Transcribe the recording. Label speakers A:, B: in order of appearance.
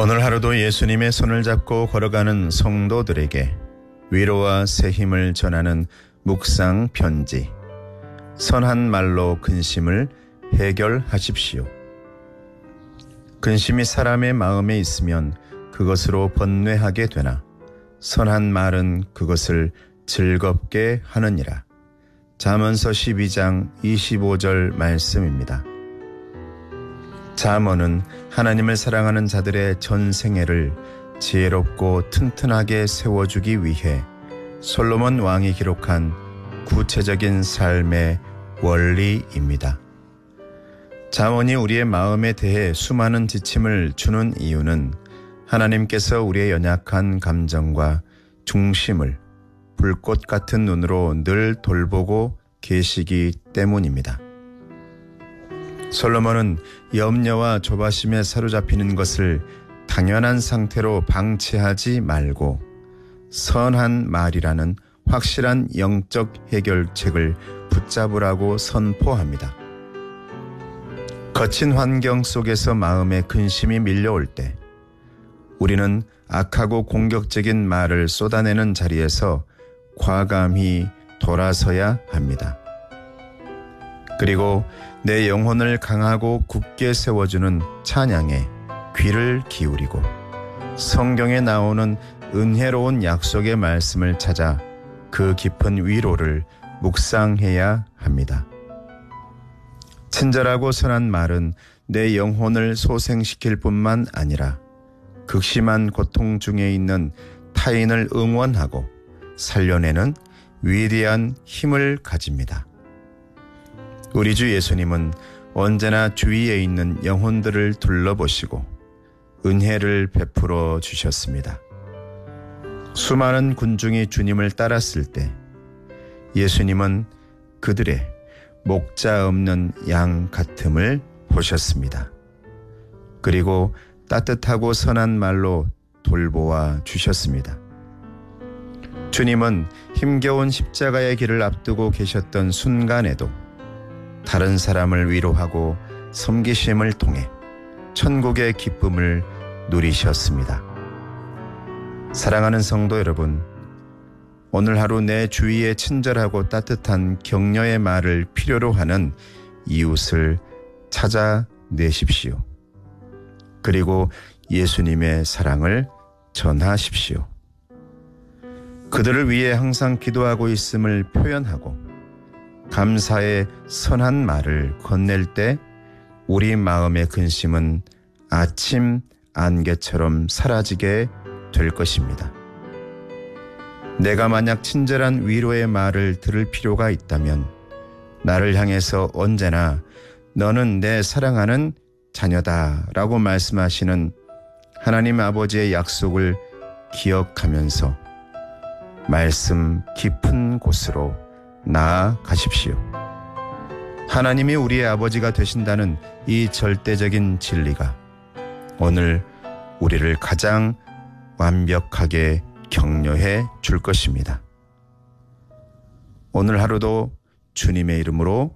A: 오늘 하루도 예수님의 손을 잡고 걸어가는 성도들에게 위로와 새 힘을 전하는 묵상 편지. 선한 말로 근심을 해결하십시오. 근심이 사람의 마음에 있으면 그것으로 번뇌하게 되나 선한 말은 그것을 즐겁게 하느니라. 잠언서 12장 25절 말씀입니다. 잠언은 하나님을 사랑하는 자들의 전생애를 지혜롭고 튼튼하게 세워주기 위해 솔로몬 왕이 기록한 구체적인 삶의 원리입니다. 잠언이 우리의 마음에 대해 수많은 지침을 주는 이유는 하나님께서 우리의 연약한 감정과 중심을 불꽃 같은 눈으로 늘 돌보고 계시기 때문입니다. 솔로몬은 염려와 조바심에 사로잡히는 것을 당연한 상태로 방치하지 말고 선한 말이라는 확실한 영적 해결책을 붙잡으라고 선포합니다. 거친 환경 속에서 마음에 근심이 밀려올 때 우리는 악하고 공격적인 말을 쏟아내는 자리에서 과감히 돌아서야 합니다. 그리고 내 영혼을 강하고 굳게 세워주는 찬양에 귀를 기울이고 성경에 나오는 은혜로운 약속의 말씀을 찾아 그 깊은 위로를 묵상해야 합니다. 친절하고 선한 말은 내 영혼을 소생시킬 뿐만 아니라 극심한 고통 중에 있는 타인을 응원하고 살려내는 위대한 힘을 가집니다. 우리 주 예수님은 언제나 주위에 있는 영혼들을 둘러보시고 은혜를 베풀어 주셨습니다. 수많은 군중이 주님을 따랐을 때 예수님은 그들의 목자 없는 양 같음을 보셨습니다. 그리고 따뜻하고 선한 말로 돌보아 주셨습니다. 주님은 힘겨운 십자가의 길을 앞두고 계셨던 순간에도 다른 사람을 위로하고 섬기심을 통해 천국의 기쁨을 누리셨습니다. 사랑하는 성도 여러분, 오늘 하루 내 주위에 친절하고 따뜻한 격려의 말을 필요로 하는 이웃을 찾아내십시오. 그리고 예수님의 사랑을 전하십시오. 그들을 위해 항상 기도하고 있음을 표현하고 감사의 선한 말을 건넬 때 우리 마음의 근심은 아침 안개처럼 사라지게 될 것입니다. 내가 만약 친절한 위로의 말을 들을 필요가 있다면 나를 향해서 언제나 너는 내 사랑하는 자녀다 라고 말씀하시는 하나님 아버지의 약속을 기억하면서 말씀 깊은 곳으로 나아가십시오. 하나님이 우리의 아버지가 되신다는 이 절대적인 진리가 오늘 우리를 가장 완벽하게 격려해 줄 것입니다. 오늘 하루도 주님의 이름으로